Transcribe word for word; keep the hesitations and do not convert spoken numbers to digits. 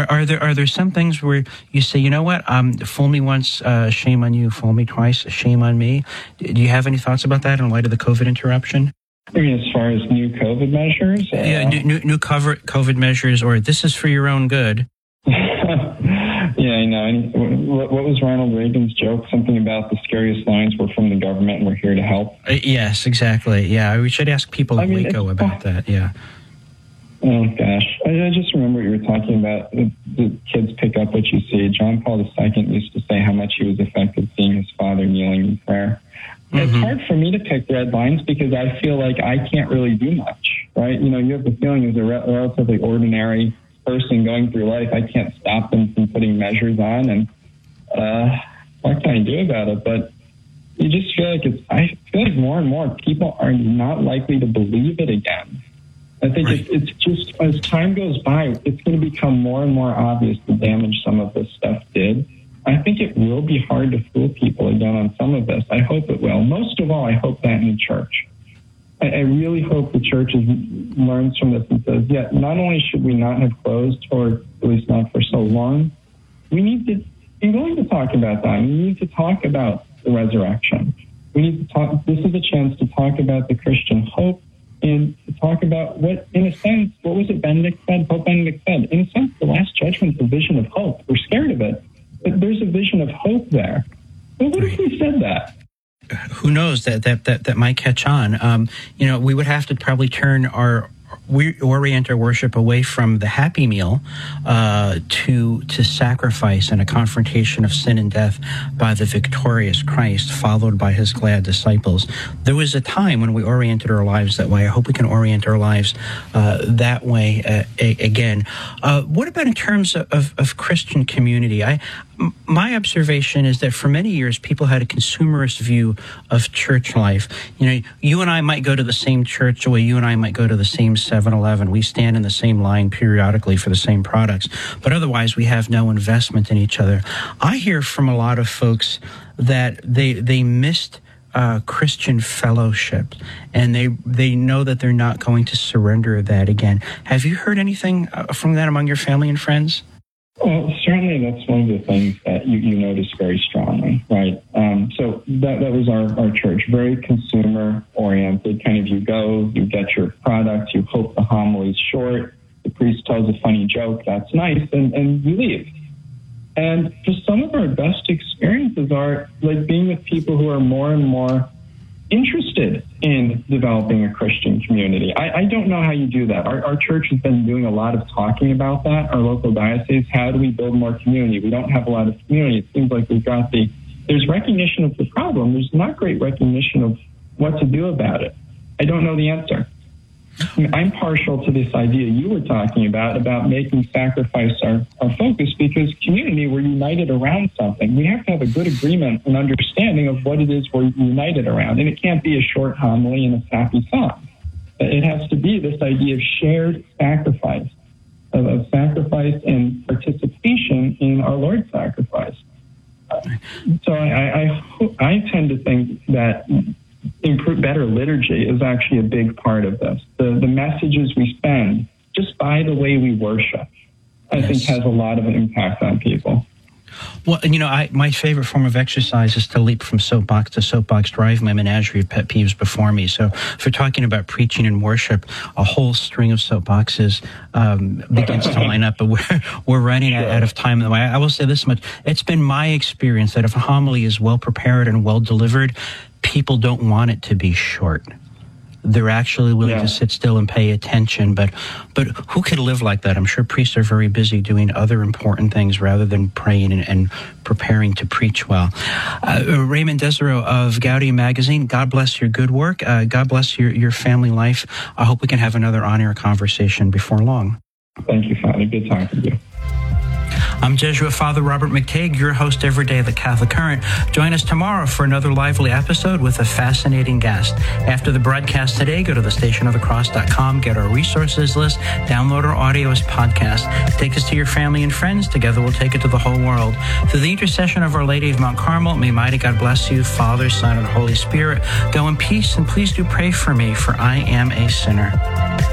Are, are there are there some things where you say, you know what, um, fool me once, uh, shame on you, fool me twice, shame on me? Do you have any thoughts about that in light of the COVID interruption? I mean, as far as new COVID measures? Uh, yeah, new, new, new COVID measures, or this is for your own good. Yeah, I know. And what, what was Ronald Reagan's joke? Something about the scariest lines were from the government and we're here to help. Uh, yes, exactly. Yeah, we should ask people in I mean, Waco about that. Yeah. Oh, gosh. I, I just remember what you were talking about. The, the kids pick up what you see. John Paul the Second used to say how much he was affected seeing his father kneeling in prayer. Mm-hmm. It's hard for me to pick red lines because I feel like I can't really do much, right? You know, you have the feeling as a re- relatively ordinary person going through life, I can't stop them from putting measures on, and uh, what can I do about it? But you just feel like it's, I feel like more and more people are not likely to believe it again. I think right. it's, it's just, as time goes by, it's going to become more and more obvious the damage some of this stuff did. I think it will be hard to fool people again on some of this. I hope it will. Most of all, I hope that in the church. I, I really hope the church is, learns from this and says, yeah, not only should we not have closed, or at least not for so long, we need to be willing to talk about that. We need to talk about the resurrection. We need to talk, this is a chance to talk about the Christian hope and to talk about what, in a sense, what was it Benedict said, Pope Benedict said? In a sense, the Last Judgment is a vision of hope. We're scared of it, but there's a vision of hope there. But what if we said that? Who knows, that that that, that might catch on. Um, you know, we would have to probably turn our, we orient our worship away from the happy meal uh, to to sacrifice and a confrontation of sin and death by the victorious Christ, followed by his glad disciples. There was a time when we oriented our lives that way. I hope we can orient our lives uh, that way uh, a- again. Uh, what about in terms of, of, of Christian community? I My observation is that for many years, people had a consumerist view of church life. You know, you and I might go to the same church, the way you and I might go to the same seven eleven. We stand in the same line periodically for the same products, but otherwise we have no investment in each other. I hear from a lot of folks that they they missed uh, Christian fellowship, and they they know that they're not going to surrender that again. Have you heard anything from that among your family and friends? Well, certainly that's one of the things that you, you notice very strongly, right? Um, so that, that was our, our church, very consumer-oriented. Kind of you go, you get your product, you hope the homily's short, the priest tells a funny joke, that's nice, and, and you leave. And just some of our best experiences are like being with people who are more and more interested in developing a Christian community. I, I don't know how you do that. Our, our church has been doing a lot of talking about that, our local diocese. How do we build more community? We don't have a lot of community. It seems like we've got the, there's recognition of the problem. There's not great recognition of what to do about it. I don't know the answer. I mean, I'm partial to this idea you were talking about, about making sacrifice our, our focus, because community, we're united around something. We have to have a good agreement and understanding of what it is we're united around. And it can't be a short homily and a sappy song. It has to be this idea of shared sacrifice, of, of sacrifice and participation in our Lord's sacrifice. So I, I, I tend to think that improve, better liturgy is actually a big part of this. The, the messages we spend, just by the way we worship, I yes. think has a lot of an impact on people. Well, you know, I, my favorite form of exercise is to leap from soapbox to soapbox, drive my menagerie of pet peeves before me. So if we're talking about preaching and worship, a whole string of soapboxes um, begins to line up, but we're, we're running sure. out of time. I, I will say this much. It's been my experience that if a homily is well prepared and well delivered, people don't want it to be short. They're actually willing yeah. to sit still and pay attention. But but who could live like that? I'm sure priests are very busy doing other important things rather than praying and, and preparing to preach well. Uh, Raymond Desereau of Gaudium Magazine, God bless your good work. Uh, God bless your, your family life. I hope we can have another on-air conversation before long. Thank you, Father. Good talking to you. I'm Jesuit Father Robert McTague, your host every day of the Catholic Current. Join us tomorrow for another lively episode with a fascinating guest. After the broadcast today, go to the station of the cross dot com, get our resources list, download our audio as podcast. Take us to your family and friends. Together we'll take it to the whole world. Through the intercession of Our Lady of Mount Carmel, may mighty God bless you, Father, Son, and Holy Spirit. Go in peace, and please do pray for me, for I am a sinner.